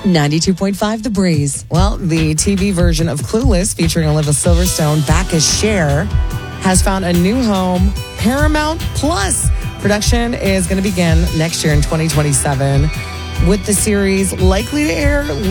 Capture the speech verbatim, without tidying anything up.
ninety-two point five The Breeze. Well, the T V version of Clueless featuring Olivia Silverstone back as Cher has found a new home, Paramount Plus. Production is going to begin next year in twenty twenty-seven, with the series likely to air